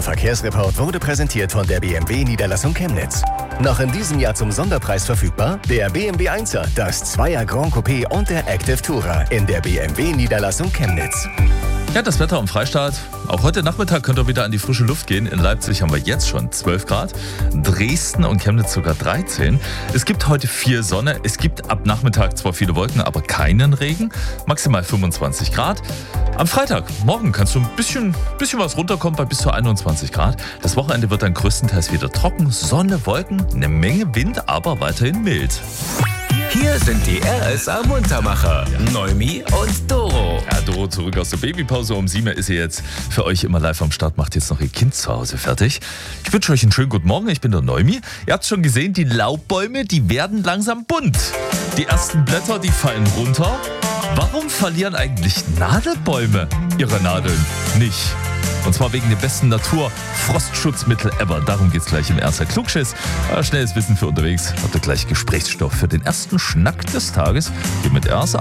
Verkehrsreport wurde präsentiert von der BMW Niederlassung Chemnitz. Noch in diesem Jahr zum Sonderpreis verfügbar der BMW 1er, das 2er Grand Coupé und der Active Tourer in der BMW Niederlassung Chemnitz. Ja, das Wetter am Freistaat. Auch heute Nachmittag könnt ihr wieder an die frische Luft gehen. In Leipzig haben wir jetzt schon 12 Grad, Dresden und Chemnitz sogar 13. Es gibt heute viel Sonne. Es gibt ab Nachmittag zwar viele Wolken, aber keinen Regen. Maximal 25 Grad. Am Freitag, morgen kannst du ein bisschen was runterkommen bei bis zu 21 Grad. Das Wochenende wird dann größtenteils wieder trocken. Sonne, Wolken, eine Menge Wind, aber weiterhin mild. Hier sind die RSA-Muntermacher, Noemi und Doro. Ja, Doro zurück aus der Babypause. Um 7 ist sie jetzt für euch immer live am Start, macht jetzt noch ihr Kind zu Hause fertig. Ich wünsche euch einen schönen guten Morgen, ich bin der Noemi. Ihr habt schon gesehen, die Laubbäume, die werden langsam bunt. Die ersten Blätter, die fallen runter. Warum verlieren eigentlich Nadelbäume ihre Nadeln nicht? Und zwar wegen dem besten Natur-Frostschutzmittel ever. Darum geht's gleich im RSA Klugschiss. Schnelles Wissen für unterwegs. Habt ihr gleich Gesprächsstoff für den ersten Schnack des Tages hier mit RSA.